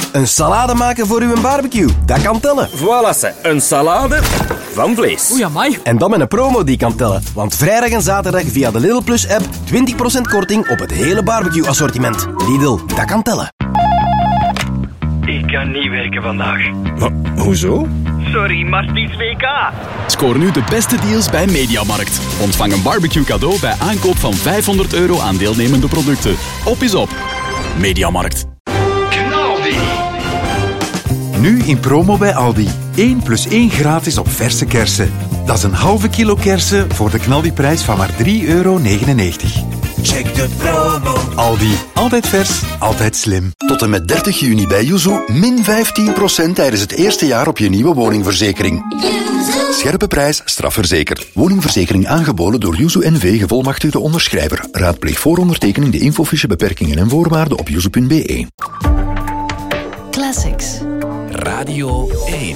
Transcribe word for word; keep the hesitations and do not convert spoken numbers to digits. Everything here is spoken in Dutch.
Een salade maken voor uw barbecue, dat kan tellen. Voilà, ze. Een salade van vlees. Oei, amai. En dan met een promo die kan tellen. Want vrijdag en zaterdag via de Lidl Plus app twintig procent korting op het hele barbecue-assortiment. Lidl, dat kan tellen. Ik kan niet werken vandaag. Maar, hoezo? Sorry, maar het is W K. Scoor nu de beste deals bij Mediamarkt. Ontvang een barbecue cadeau bij aankoop van vijfhonderd euro aan deelnemende producten. Op is op. Mediamarkt. Knaldi. Nu in promo bij Aldi. één plus één gratis op verse kersen. Dat is een halve kilo kersen voor de knaldiprijs van maar drie euro negenennegentig. Check de promo. Aldi. Altijd vers, altijd slim. Tot en met dertig juni bij Yuzu min vijftien procent tijdens het eerste jaar op je nieuwe woningverzekering. Scherpe prijs, strafverzekerd. Woningverzekering aangeboden door Yuzu N V, gevolmachtigde onderschrijver. Raadpleeg voor ondertekening de infofiche beperkingen en voorwaarden op yuzu punt be. Classics. Radio één.